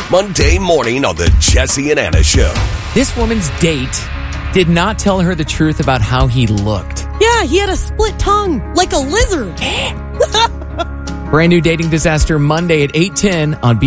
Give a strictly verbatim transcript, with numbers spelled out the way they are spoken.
Monday morning on the Jesse and Anna Show. This woman's date did not tell her the truth about how he looked. Yeah, he had a split tongue, like a lizard. Brand new dating disaster Monday at eight ten on B.